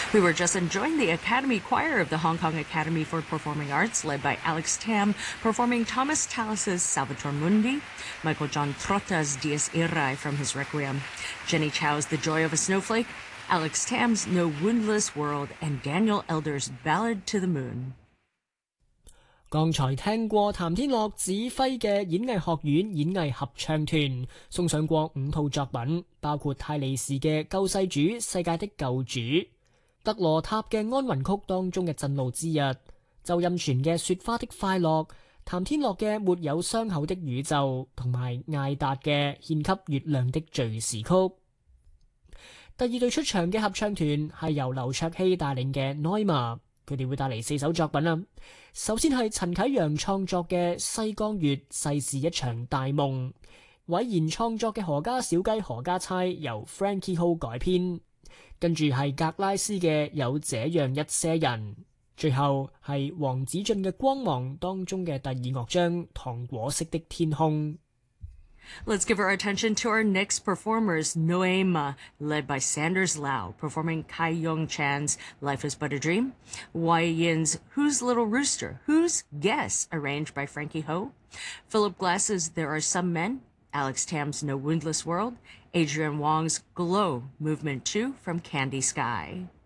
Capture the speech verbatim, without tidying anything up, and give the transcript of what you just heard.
We were just enjoying the Academy Choir of the Hong Kong Academy for Performing Arts, led by Alex Tam, performing Thomas Tallis's Salvator Mundi, Michael John Trotta's Dies Irae from his Requiem, Jenny Chow's The Joy of a Snowflake, Alex Tam's No Woundless World, and Daniel Elder's Ballad to the Moon. 剛才聽過譚天樂指揮嘅演藝學院演藝合唱團送上過五套作品，包括泰利士嘅救世主世界的救主、德羅塔嘅安魂曲當中嘅震怒之日、周蔭泉嘅雪花的快樂、譚天樂嘅沒有傷口的宇宙同埋艾達嘅獻給月亮的敘事曲。第二隊出場嘅合唱團係由劉卓希帶領嘅 Noima， 佢哋會帶嚟四首作品啦。首先係陳啟陽創作嘅西江月世事一場大夢，韋然創作嘅何家小雞何家猜由 Frankie Ho 改編，跟住係格拉斯嘅有這樣一些人，最後係黃子俊嘅光芒當中嘅第二樂章糖果色的天空。 Let's give our attention to our next performers, Noema, led by Sanders Lau, performing Kai Yong Chan's Life is But a Dream, Wai Yin's Who's Little Rooster, Who's Guess, arranged by Frankie Ho, Philip Glass's There Are Some Men, Alex Tam's No Woundless World, Adrian Wong's Glow, Movement two from Candy Sky.